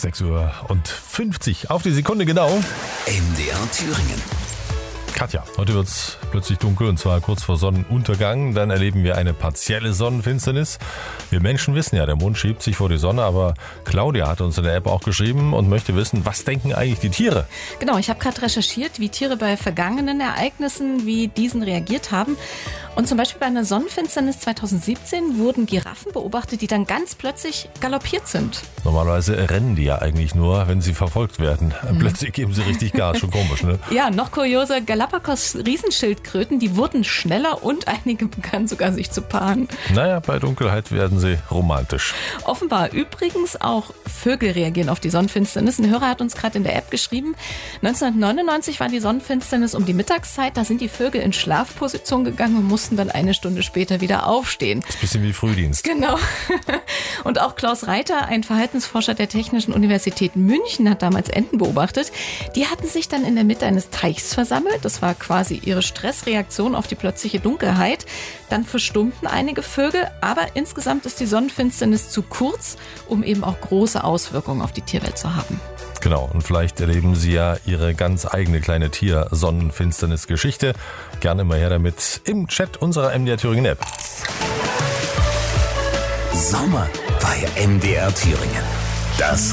6:50 auf die Sekunde genau. MDR Thüringen. Katja, heute wird es plötzlich dunkel und zwar kurz vor Sonnenuntergang. Dann erleben wir eine partielle Sonnenfinsternis. Wir Menschen wissen ja, der Mond schiebt sich vor die Sonne, aber Claudia hat uns in der App auch geschrieben und möchte wissen, was denken eigentlich die Tiere? Genau, ich habe gerade recherchiert, wie Tiere bei vergangenen Ereignissen wie diesen reagiert haben. Und zum Beispiel bei einer Sonnenfinsternis 2017 wurden Giraffen beobachtet, die dann ganz plötzlich galoppiert sind. Normalerweise rennen die ja eigentlich nur, wenn sie verfolgt werden. Plötzlich geben sie richtig Gas, schon komisch, ne? Ja, noch kurioser, Galapagos-Riesenschildkröten, die wurden schneller und einige begannen sogar sich zu paaren. Naja, bei Dunkelheit werden sie romantisch. Offenbar übrigens auch Vögel reagieren auf die Sonnenfinsternis. Ein Hörer hat uns gerade in der App geschrieben, 1999 war die Sonnenfinsternis um die Mittagszeit, da sind die Vögel in Schlafposition gegangen und mussten dann eine Stunde später wieder aufstehen. Das ist ein bisschen wie Frühdienst. Genau. Und auch Klaus Reiter, ein Verhaltensforscher der Technischen Universität München, hat damals Enten beobachtet. Die hatten sich dann in der Mitte eines Teichs versammelt. Das war quasi ihre Stressreaktion auf die plötzliche Dunkelheit. Dann verstummten einige Vögel, aber insgesamt ist die Sonnenfinsternis zu kurz, um eben auch große Auswirkungen auf die Tierwelt zu haben. Genau, und vielleicht erleben Sie ja Ihre ganz eigene kleine Tier-Sonnenfinsternis-Geschichte. Gerne mal her damit im Chat unserer MDR Thüringen App. Sommer bei MDR Thüringen. Das